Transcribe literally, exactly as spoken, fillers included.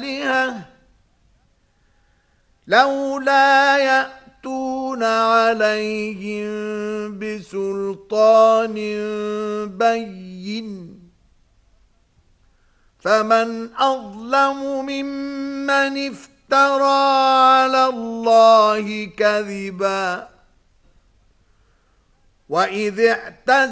الآلهة لولا يأتون عليهم بسلطان بين فمن أظلم ممن افترى على الله كذبا وإذ اعتزلوا